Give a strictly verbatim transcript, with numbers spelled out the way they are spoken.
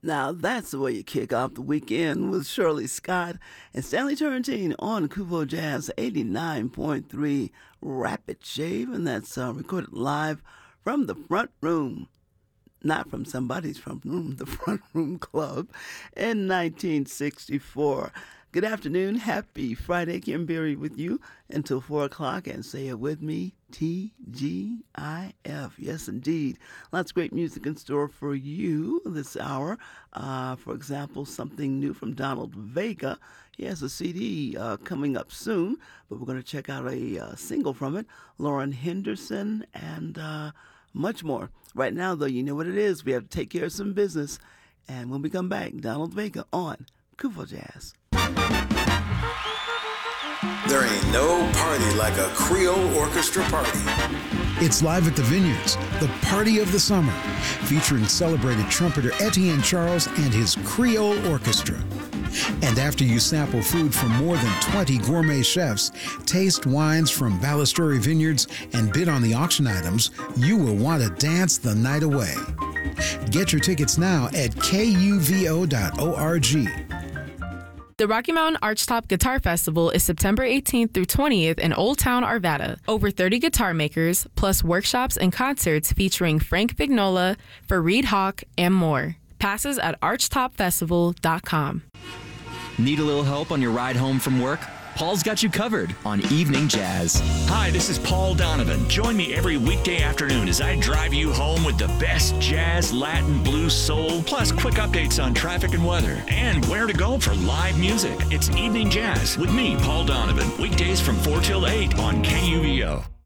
Now that's the way you kick off the weekend with Shirley Scott and Stanley Turrentine on Kuvo Jazz eighty-nine point three Rapid Shave, and that's uh, recorded live from the front room. Not from somebody's front room, the Front Room Club in nineteen sixty-four. Good afternoon. Happy Friday. Kim Berry with you until four o'clock, and say it with me, T G I F. Yes, indeed. Lots of great music in store for you this hour. Uh, for example, something new from Donald Vega. He has a C D uh, coming up soon, but we're going to check out a uh, single from it, Lauren Henderson, and uh, much more. Right now, though, you know what it is. We have to take care of some business. And when we come back, Donald Vega on Kuvo Jazz. There ain't no party like a Creole orchestra party. It's live at the Vineyards, the party of the summer, featuring celebrated trumpeter Etienne Charles and his Creole Orchestra. And after you sample food from more than twenty gourmet chefs, taste wines from Ballasturi Vineyards, and bid on the auction items, you will want to dance the night away. Get your tickets now at kuvo dot org. The Rocky Mountain Archtop Guitar Festival is September eighteenth through twentieth in Old Town, Arvada. Over thirty guitar makers, plus workshops and concerts featuring Frank Vignola, Fareed Hawk, and more. Passes at archtop festival dot com. Need a little help on your ride home from work? Paul's got you covered on Evening Jazz. Hi, this is Paul Donovan. Join me every weekday afternoon as I drive you home with the best jazz, Latin, blues, soul, plus quick updates on traffic and weather, and where to go for live music. It's Evening Jazz with me, Paul Donovan, weekdays from four till eight on K U V O.